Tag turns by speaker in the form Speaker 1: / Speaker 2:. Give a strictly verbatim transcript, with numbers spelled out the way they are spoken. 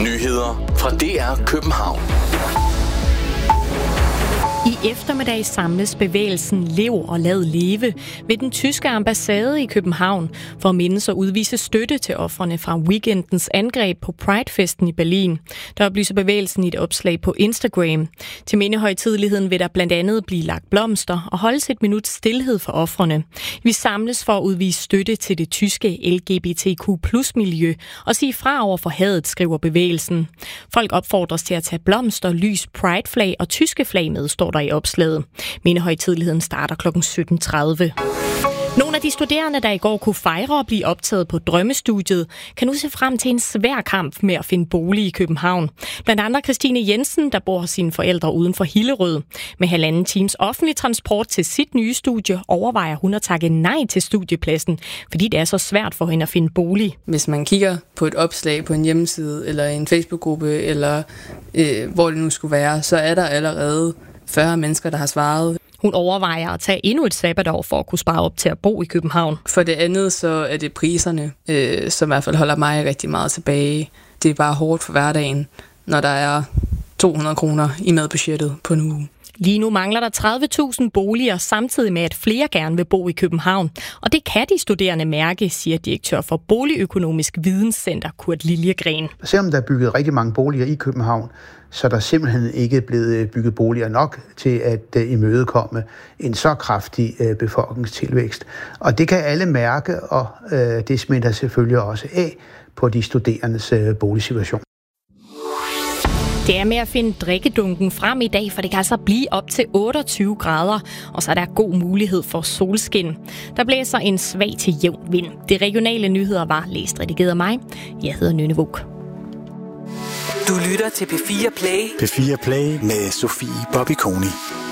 Speaker 1: Nyheder fra D R København.
Speaker 2: I eftermiddag samles bevægelsen Lev og Lad Leve ved den tyske ambassade i København for at mindes og udvise støtte til ofrene fra weekendens angreb på Pride-festen i Berlin. Der oplyser bevægelsen i et opslag på Instagram. Til mindehøjtideligheden vil der blandt andet blive lagt blomster og holdes et minut stilhed for ofrene. Vi samles for at udvise støtte til det tyske L G B T Q plus miljø og sige fra over for hadet, skriver bevægelsen. Folk opfordres til at tage blomster, lys, Pride-flag og tyske flag med, står der i opslaget. Mindehøjtideligheden starter klokken sytten tredive. Nogle af de studerende, der i går kunne fejre at blive optaget på drømmestudiet, kan nu se frem til en svær kamp med at finde bolig i København. Blandt andre Christine Jensen, der bor hos sine forældre uden for Hillerød. Med halvanden times offentlig transport til sit nye studie, overvejer hun at takke nej til studiepladsen, fordi det er så svært for hende at finde bolig.
Speaker 3: Hvis man kigger på et opslag på en hjemmeside, eller en Facebook-gruppe, eller øh, hvor det nu skulle være, så er der allerede fyrre mennesker, der har svaret.
Speaker 2: Hun overvejer at tage endnu et sabbatår for at kunne spare op til at bo i København.
Speaker 3: For det andet så er det priserne, øh, som i hvert fald holder mig rigtig meget tilbage. Det er bare hårdt for hverdagen, når der er to hundrede kroner i madbudgettet på en uge.
Speaker 2: Lige nu mangler der tredive tusind boliger, samtidig med, at flere gerne vil bo i København. Og det kan de studerende mærke, siger direktør for Boligøkonomisk Videnscenter, Kurt Liljegren.
Speaker 4: Selvom der er bygget rigtig mange boliger i København, så er der simpelthen ikke blevet bygget boliger nok til at imødekomme en så kraftig befolkningstilvækst. Og det kan alle mærke, og det smitter selvfølgelig også af på de studerendes boligsituation.
Speaker 2: Det er med at finde drikkedunken frem i dag, for det kan altså blive op til otteogtyve grader, og så er der god mulighed for solskin. Der blæser en svag til jævn vind. De regionale nyheder var læst redigeret af mig. Jeg hedder Nynne Vuk.
Speaker 1: Du lytter til P fire Play.
Speaker 5: P fire Play med Sofie Bobby Koni.